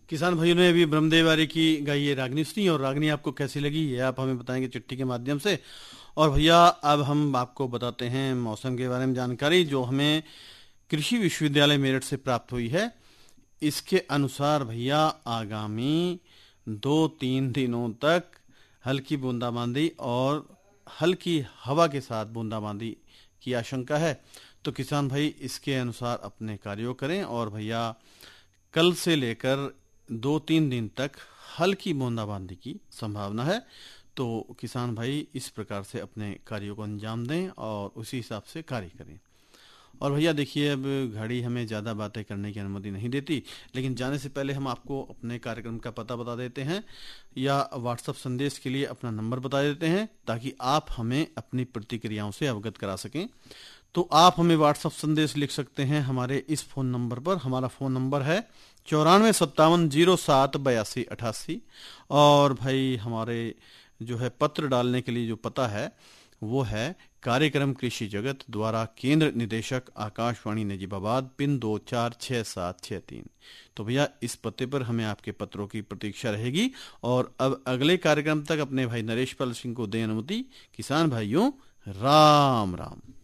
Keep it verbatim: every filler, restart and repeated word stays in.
किसान भाइयों ने अभी ब्रह्मदेव आर्य की गाई है रागनी सुनी, और रागनी आपको कैसी लगी ये आप हमें बताएंगे चिट्ठी के माध्यम से। और भैया अब हम आपको बताते हैं मौसम के बारे में जानकारी जो हमें कृषि विश्वविद्यालय मेरठ से प्राप्त हुई है। इसके अनुसार भैया आगामी दो तीन दिनों तक हल्की बूंदाबांदी और हल्की हवा के साथ बूंदाबांदी की आशंका है। तो किसान भाई इसके अनुसार अपने कार्यों करें। और भैया कल से लेकर दो तीन दिन तक हल्की बूंदाबांदी की संभावना है। तो किसान भाई इस प्रकार से अपने कार्यों को अंजाम दें और उसी हिसाब से कार्य करें। और भैया देखिए अब घड़ी हमें ज़्यादा बातें करने की अनुमति नहीं देती, लेकिन जाने से पहले हम आपको अपने कार्यक्रम का पता बता देते हैं या व्हाट्सएप संदेश के लिए अपना नंबर बता देते हैं ताकि आप हमें अपनी प्रतिक्रियाओं से अवगत करा सकें। तो आप हमें व्हाट्सएप संदेश लिख सकते हैं हमारे इस फोन नंबर पर। हमारा फोन नंबर है चौरानवे सत्तावन जीरो सात बयासी अठासी। और भाई हमारे जो है पत्र डालने के लिए जो पता है वो है कार्यक्रम कृषि जगत द्वारा केंद्र निदेशक आकाशवाणी नजीबाबाद पिन दो चार छः सात छः तीन। तो भैया इस पते पर हमें आपके पत्रों की प्रतीक्षा रहेगी। और अब अगले कार्यक्रम तक अपने भाई नरेश पाल सिंह को दें अनुमति। किसान भाइयों राम राम।